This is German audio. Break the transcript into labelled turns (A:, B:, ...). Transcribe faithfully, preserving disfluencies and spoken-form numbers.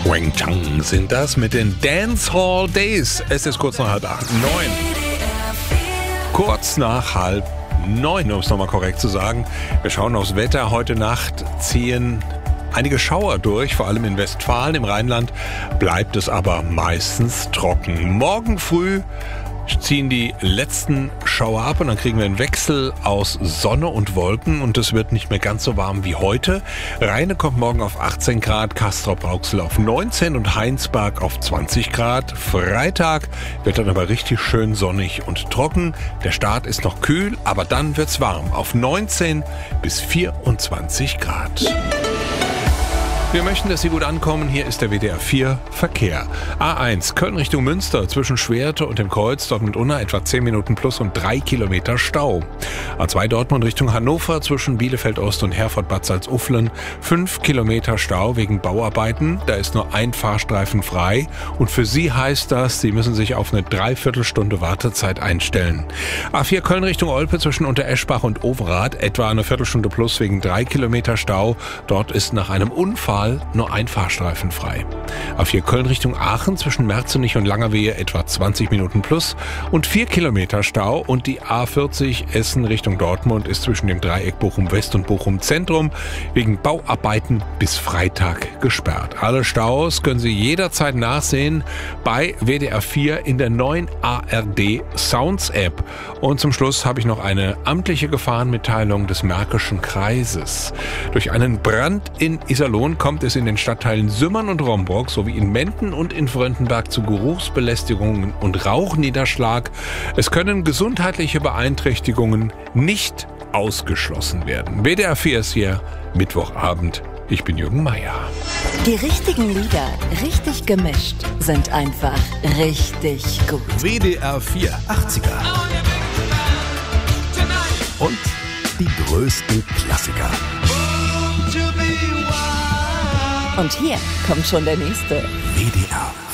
A: Wang Chang sind das mit den Dancehall Days. Es ist kurz nach halb acht, neun. Kurz nach halb neun, um es nochmal korrekt zu sagen. Wir schauen aufs Wetter. Heute Nacht ziehen einige Schauer durch, vor allem in Westfalen. Im Rheinland bleibt es aber meistens trocken. Morgen früh ziehen die letzten Schauer ab und dann kriegen wir einen Wechsel aus Sonne und Wolken und es wird nicht mehr ganz so warm wie heute. Rheine kommt morgen auf achtzehn Grad, Castrop-Rauxel auf neunzehn und Heinsberg auf zwanzig Grad. Freitag wird dann aber richtig schön sonnig und trocken. Der Start ist noch kühl, aber dann wird's warm auf neunzehn bis vierundzwanzig Grad. Wir möchten, dass Sie gut ankommen. Hier ist der W D R vier Verkehr. A eins Köln Richtung Münster zwischen Schwerte und dem Kreuz, dort mit Unna etwa zehn Minuten plus und drei Kilometer Stau. A zwei Dortmund Richtung Hannover zwischen Bielefeld Ost und Herford-Bad Salzuflen fünf Kilometer Stau wegen Bauarbeiten. Da ist nur ein Fahrstreifen frei und für Sie heißt das, Sie müssen sich auf eine Dreiviertelstunde Wartezeit einstellen. A vier Köln Richtung Olpe zwischen Untereschbach und Overath etwa eine Viertelstunde plus wegen drei Kilometer Stau. Dort ist nach einem Unfall nur ein Fahrstreifen frei. A vier Köln Richtung Aachen zwischen Merzenich und Langerwehe etwa zwanzig Minuten plus und vier Kilometer Stau und die A vierzig Essen Richtung Dortmund ist zwischen dem Dreieck Bochum West und Bochum Zentrum wegen Bauarbeiten bis Freitag gesperrt. Alle Staus können Sie jederzeit nachsehen bei W D R vier in der neuen A R D Sounds App. Und zum Schluss habe ich noch eine amtliche Gefahrenmitteilung des Märkischen Kreises. Durch einen Brand in Iserlohn kommt es in den Stadtteilen Sümmern und Romburg sowie in Menden und in Fröndenberg zu Geruchsbelästigungen und Rauchniederschlag. Es können gesundheitliche Beeinträchtigungen nicht ausgeschlossen werden. W D R vier ist hier, Mittwochabend. Ich bin Jürgen Meier.
B: Die richtigen Lieder, richtig gemischt, sind einfach richtig gut.
C: W D R vier achtziger. Und die größten Klassiker.
B: Und hier kommt schon der nächste.
C: W D R